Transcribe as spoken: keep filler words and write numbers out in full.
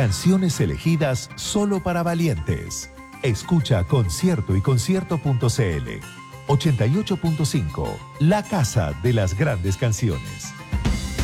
Canciones elegidas solo para valientes. Escucha Concierto y Concierto punto c l. ochenta y ocho punto cinco, la casa de las grandes canciones.